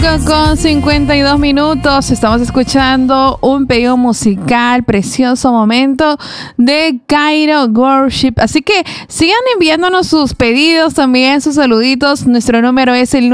5:52. Estamos escuchando un pedido musical, precioso momento de Cairo Worship. Así que sigan enviándonos sus pedidos, también sus saluditos. Nuestro número es el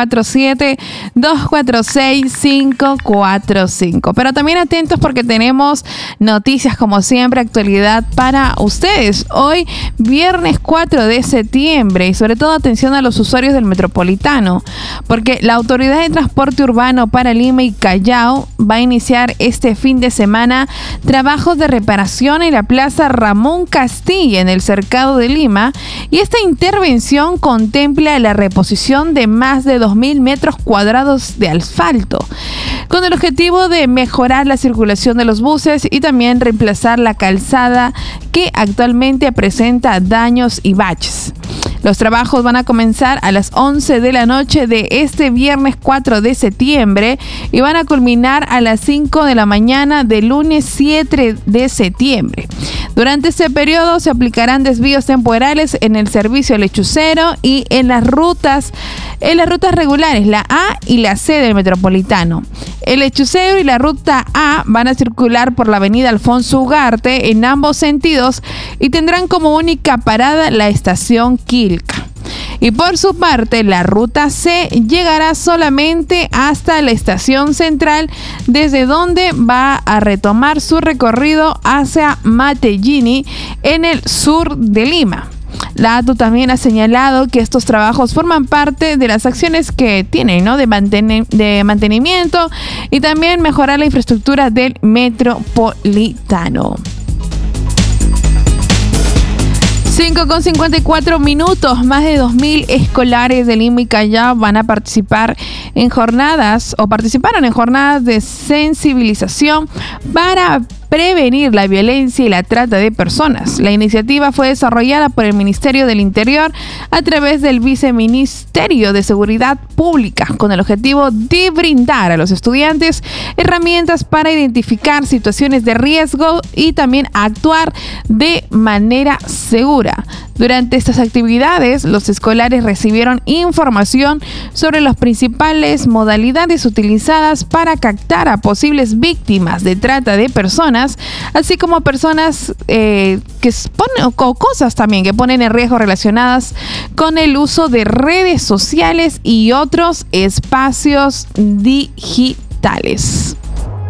947-246-545. Pero también atentos porque tenemos noticias, como siempre, actualidad para ustedes. Hoy, viernes 4 de septiembre, y sobre todo atención a los usuarios del Metropolitano, porque la Autoridad de Transporte Urbano para Lima y Callao va a iniciar este fin de semana trabajos de reparación en la Plaza Ramón Castilla, en el Cercado de Lima, y esta intervención contempla la reposición de más de 2.000 metros cuadrados de asfalto, con el objetivo de mejorar la circulación de los buses y también reemplazar la calzada que actualmente presenta daños y baches. Los trabajos van a comenzar a las 11 de la noche de este viernes 4 de septiembre y van a culminar a las 5 de la mañana del lunes 7 de septiembre. Durante este periodo se aplicarán desvíos temporales en el servicio lechucero y en las rutas regulares, la A y la C del Metropolitano. El lechucero y la ruta A van a circular por la avenida Alfonso Ugarte en ambos sentidos y tendrán como única parada la estación Quilca. Y por su parte, la ruta C llegará solamente hasta la estación central, desde donde va a retomar su recorrido hacia Matellini, en el sur de Lima. La ATU también ha señalado que estos trabajos forman parte de las acciones que tienen, ¿no?, de mantenimiento y también mejorar la infraestructura del Metropolitano. 5:54. Más de 2.000 escolares de Lima y Callao van a participar en jornadas o participaron en jornadas de sensibilización para prevenir la violencia y la trata de personas. La iniciativa fue desarrollada por el Ministerio del Interior a través del Viceministerio de Seguridad Pública, con el objetivo de brindar a los estudiantes herramientas para identificar situaciones de riesgo y también actuar de manera segura. Durante estas actividades, los escolares recibieron información sobre las principales modalidades utilizadas para captar a posibles víctimas de trata de personas, así como personas que ponen, o cosas también que ponen en riesgo relacionadas con el uso de redes sociales y otros espacios digitales.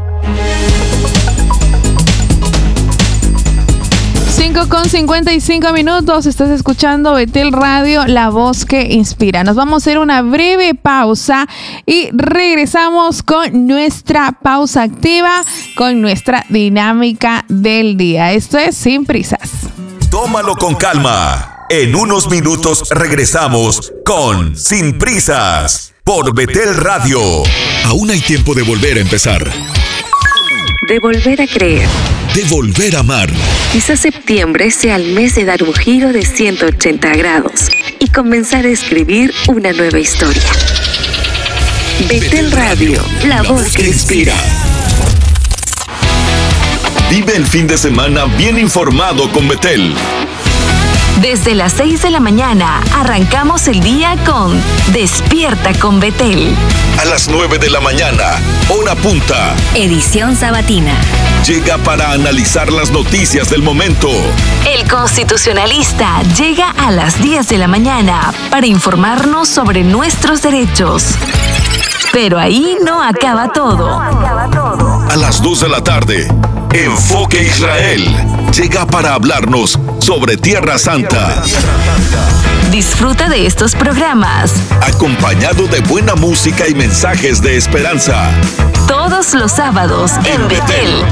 5:55. Estás escuchando Betel Radio, la voz que inspira. Nos vamos a hacer una breve pausa y regresamos con nuestra pausa activa, con nuestra dinámica del día. Esto es Sin Prisas. Tómalo con calma. En unos minutos regresamos con Sin Prisas por Betel Radio. Aún hay tiempo de volver a empezar. De volver a creer. De volver a amar. Quizás septiembre sea el mes de dar un giro de 180 grados y comenzar a escribir una nueva historia. Betel Radio, la voz que inspira. Vive el fin de semana bien informado con Betel. Desde las 6 de la mañana arrancamos el día con Despierta con Betel. A las 9 de la mañana, hora punta. Edición sabatina. Llega para analizar las noticias del momento. El Constitucionalista llega a las 10 de la mañana para informarnos sobre nuestros derechos. Pero ahí no acaba todo. A las 2 de la tarde, Enfoque Israel llega para hablarnos sobre Tierra Santa. Disfruta de estos programas, acompañado de buena música y mensajes de esperanza. Todos los sábados en Betel.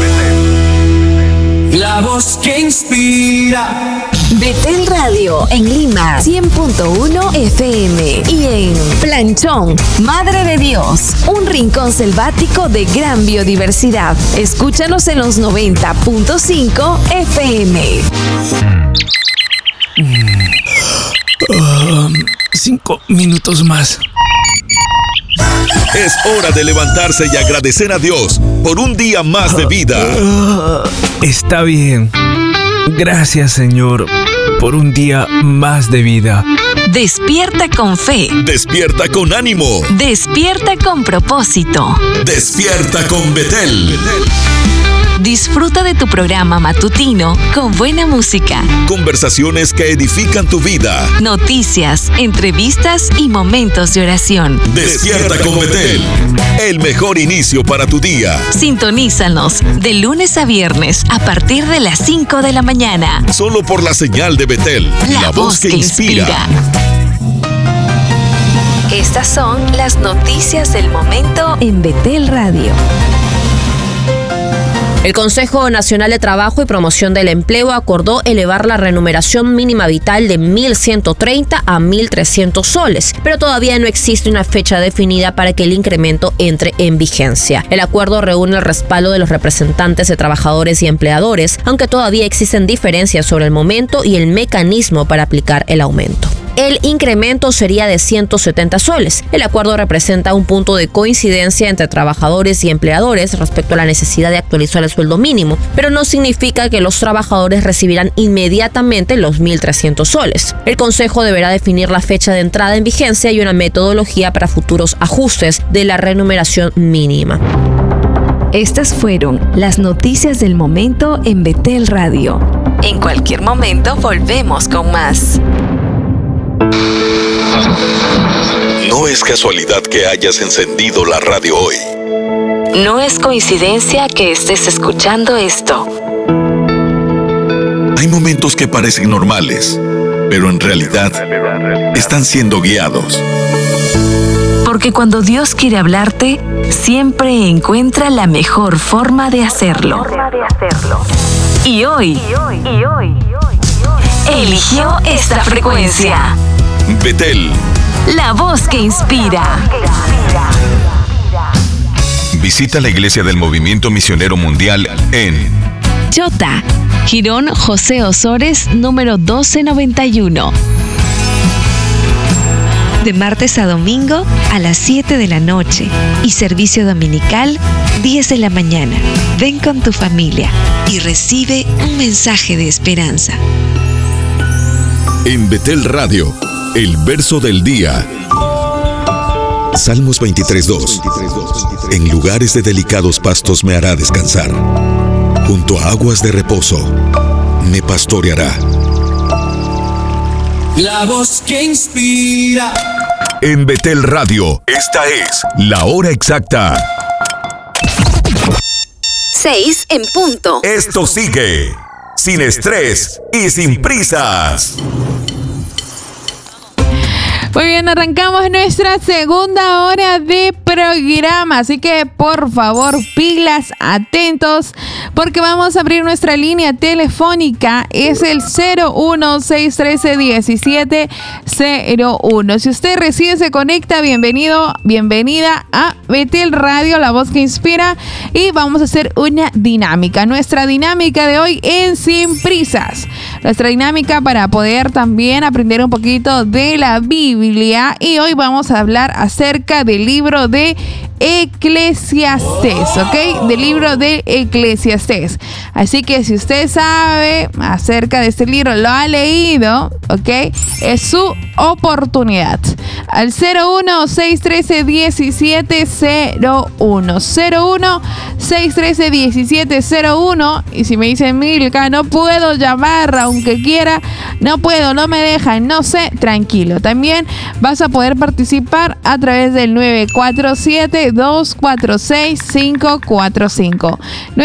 La voz que inspira. Betel Radio en Lima 100.1 FM y en Planchón, Madre de Dios, un rincón selvático de gran biodiversidad. Escúchanos en los 90.5 FM. 5 minutos más. Es hora de levantarse y agradecer a Dios por un día más de vida. Está bien. Gracias, Señor, por un día más de vida. Despierta con fe. Despierta con ánimo. Despierta con propósito. Despierta con Betel. Disfruta de tu programa matutino con buena música, Conversaciones que edifican tu vida. noticias, entrevistas y momentos de oración. Despierta con Betel. El mejor inicio para tu día. Sintonízanos de lunes a viernes a partir de las 5 de la mañana. Solo por la señal de Betel. La voz que inspira. Estas son las noticias del momento en Betel Radio. El Consejo Nacional de Trabajo y Promoción del Empleo acordó elevar la remuneración mínima vital de 1.130 a 1.300 soles, pero todavía no existe una fecha definida para que el incremento entre en vigencia. El acuerdo reúne el respaldo de los representantes de trabajadores y empleadores, aunque todavía existen diferencias sobre el momento y el mecanismo para aplicar el aumento. El incremento sería de 170 soles. El acuerdo representa un punto de coincidencia entre trabajadores y empleadores respecto a la necesidad de actualizar el sueldo mínimo, pero no significa que los trabajadores recibirán inmediatamente los 1.300 soles. El Consejo deberá definir la fecha de entrada en vigencia y una metodología para futuros ajustes de la remuneración mínima. Estas fueron las noticias del momento en Betel Radio. En cualquier momento volvemos con más. No es casualidad que hayas encendido la radio hoy. No es coincidencia que estés escuchando esto. Hay momentos que parecen normales, pero en realidad están siendo guiados. Porque cuando Dios quiere hablarte, siempre encuentra la mejor forma de hacerlo. Y hoy eligió esta frecuencia. Betel. La voz que inspira. Visita la iglesia del Movimiento Misionero Mundial en Chota, Girón José Osores, número 1291. De martes a domingo a las 7 de la noche y servicio dominical 10 de la mañana. Ven con tu familia y recibe un mensaje de esperanza. En Betel Radio, el verso del día. Salmos 23:2. En lugares de delicados pastos me hará descansar. Junto a aguas de reposo me pastoreará. La voz que inspira. En Betel Radio, esta es la hora exacta. 6 en punto. Esto sigue sin estrés y sin prisas. Muy bien, arrancamos nuestra segunda hora de programa, así que por favor, pilas, atentos, porque vamos a abrir nuestra línea telefónica, es el 016131701. Si usted recién se conecta, bienvenido, bienvenida a Betel Radio, la voz que inspira, y vamos a hacer una dinámica, nuestra dinámica de hoy en Sin Prisas, nuestra dinámica para poder también aprender un poquito de la Biblia. Y hoy vamos a hablar acerca del libro de Eclesiastés, ¿ok? Del libro de Eclesiastés. Así que si usted sabe acerca de este libro, lo ha leído, ¿ok? Es su oportunidad. Al 016131701. 016131701. Y si me dicen, Milka, no puedo llamar aunque quiera, no puedo, no me dejan, no sé, tranquilo. También vas a poder participar a través del 947-246-545.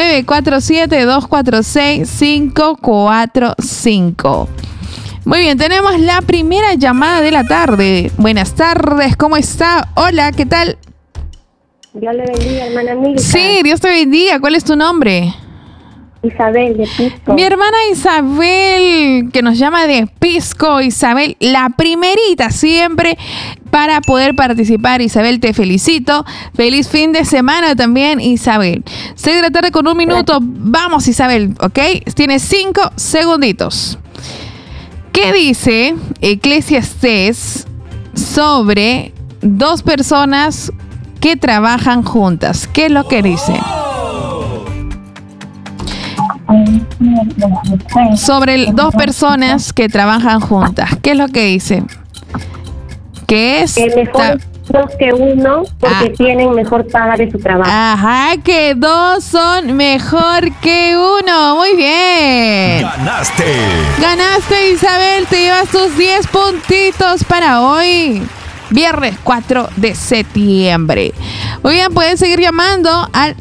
947-246-545. Muy bien, tenemos la primera llamada de la tarde. Buenas tardes, ¿cómo está? Hola, ¿qué tal? Dios le bendiga, hermana Milka. Sí, Dios te bendiga. ¿Cuál es tu nombre? Isabel de Pisco. Mi hermana Isabel, que nos llama de Pisco. Isabel, la primerita siempre para poder participar. Isabel, te felicito. Feliz fin de semana también, Isabel. 6 de la tarde con 1 minuto. Vamos, Isabel, ¿ok? Tienes 5 segunditos. ¿Qué dice Eclesiastés sobre 2 personas que trabajan juntas? ¿Qué es lo que dice? sobre dos personas que trabajan juntas. ¿Qué es lo que dice? Que es... mejor dos que uno porque tienen mejor paga de su trabajo. Ajá, que dos son mejor que uno. Muy bien. Ganaste, Isabel. Te llevas tus 10 puntitos para hoy. Viernes 4 de septiembre. Muy bien, pueden seguir llamando al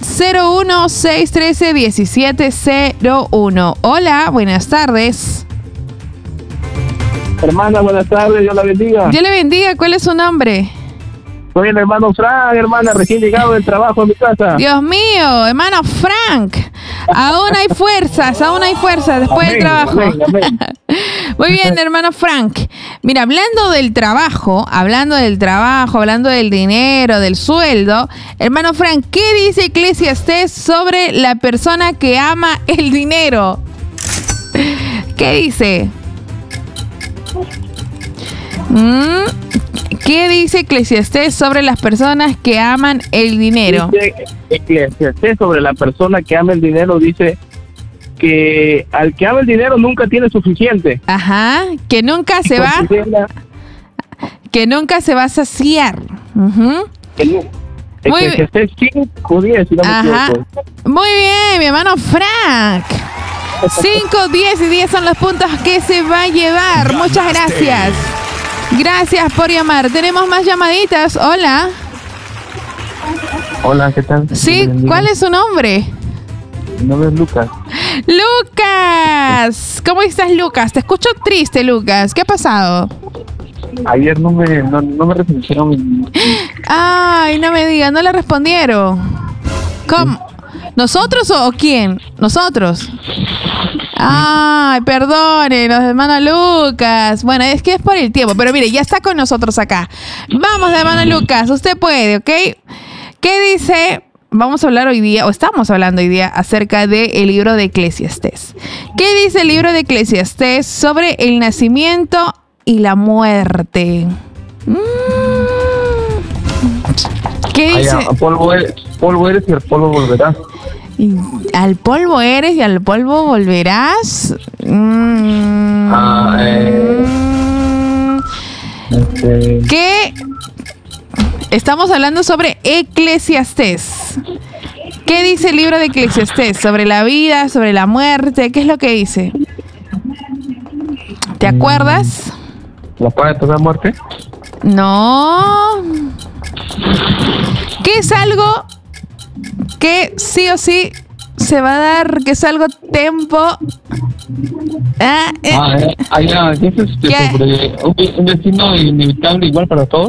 01613-1701. Hola, buenas tardes. Hermana, buenas tardes, Dios la bendiga. Dios le bendiga, ¿cuál es su nombre? Soy el hermano Frank, hermana, recién llegado del trabajo en mi casa. Dios mío, hermano Frank. Aún hay fuerzas después del trabajo. Amén. Muy bien, hermano Frank. Mira, hablando del trabajo, hablando del dinero, del sueldo, hermano Frank, ¿qué dice Eclesiastés sobre la persona que ama el dinero? ¿Qué dice? ¿Qué dice Eclesiastés sobre las personas que aman el dinero? Dice Eclesiastés sobre la persona que ama el dinero, dice que al que ama el dinero nunca tiene suficiente. Ajá, que nunca se va a saciar. Uh-huh. Eclesiastés 5:10, si no me equivoco. Muy bien, mi hermano Frank. 5, 10 y 10 son los puntos que se va a llevar. Muchas gracias. Gracias por llamar. Tenemos más llamaditas. Hola. Hola, ¿qué tal? Sí, ¿cuál es su nombre? Mi nombre es Lucas. Lucas. ¿Cómo estás, Lucas? Te escucho triste, Lucas. ¿Qué ha pasado? Ayer no me respondieron. Ay, no me digas, no le respondieron. ¿Cómo? ¿Nosotros o quién? ¿Nosotros? Ay, perdónenos, hermano Lucas. Bueno, es que es por el tiempo, pero mire, ya está con nosotros acá. Vamos, hermano Lucas, usted puede, ¿ok? ¿Qué dice? Vamos a hablar hoy día, o estamos hablando hoy día, acerca del libro de Eclesiastés. ¿Qué dice el libro de Eclesiastés sobre el nacimiento y la muerte? ¿Qué dice? Polvo eres y al polvo volverás. Al polvo eres y al polvo volverás. ¿Qué? Estamos hablando sobre Eclesiastés. ¿Qué dice el libro de Eclesiastés? Sobre la vida, sobre la muerte. ¿Qué es lo que dice? ¿Te acuerdas? ¿La paga de toda muerte? No. ¿Qué es algo que sí o sí se va a dar, que es algo tiempo? Sobre un destino inevitable igual para todos.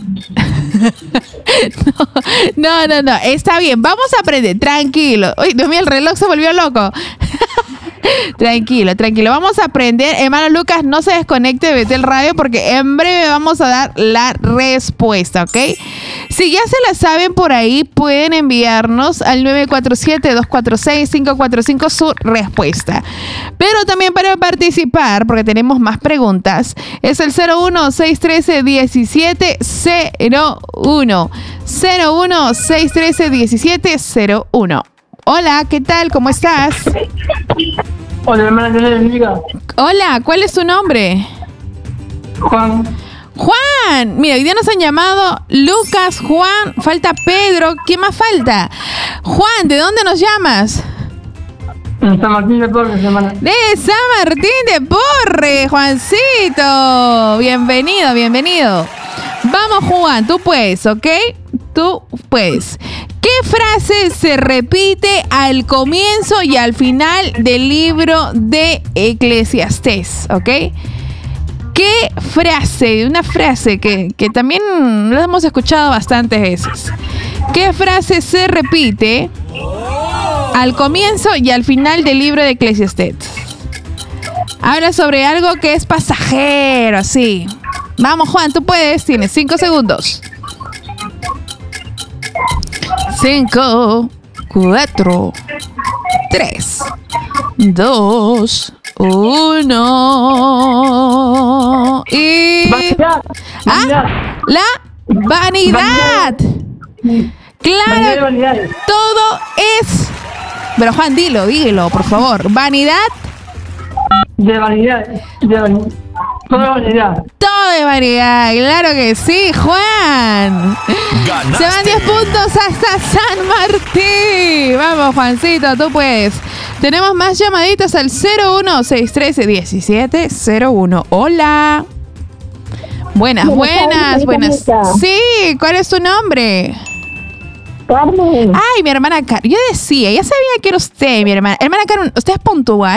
No, está bien, vamos a aprender, tranquilo. Uy, Dios mío, el reloj se volvió loco. Tranquilo, vamos a aprender. Hermano Lucas, no se desconecte de Betel Radio porque en breve vamos a dar la respuesta, ¿ok? Si ya se la saben por ahí, pueden enviarnos al 947-246-545 su respuesta. Pero también para participar, porque tenemos más preguntas, es el 01613-1701. 01613-1701. Hola, ¿qué tal? ¿Cómo estás? Hola, hermana, Dios le bendiga. Hola, ¿cuál es tu nombre? Juan. Juan, mira, hoy día nos han llamado Lucas, Juan, falta Pedro, ¿quién más falta? Juan, ¿de dónde nos llamas? En San Martín de Porres, hermana. De San Martín de Porres, Juancito. Bienvenido. Vamos, Juan, tú puedes, ¿ok? Tú puedes. ¿Qué frase se repite al comienzo y al final del libro de Eclesiastés? ¿Ok? ¿Qué frase? Una frase que también la hemos escuchado bastantes veces. ¿Qué frase se repite al comienzo y al final del libro de Eclesiastés? Habla sobre algo que es pasajero, así. Vamos, Juan, tú puedes. Tienes 5 segundos. 5, 4, 3, 2, 1 y... Vanidad. La vanidad. Claro, Vanidad. todo es Pero Juan, dilo, por favor. ¿Vanidad? De vanidad. Toda vanidad. Todo de vanidad, claro que sí, Juan. Ganaste. Se van 10 puntos hasta San Martín. Vamos, Juancito, tú puedes. Tenemos más llamaditas al 016131701. Hola. Buenas. Sí, ¿cuál es tu nombre? Carmen. Ay, mi hermana Carmen. Yo decía, ya sabía que era usted, mi hermana. Hermana Carmen, ¿usted es puntual?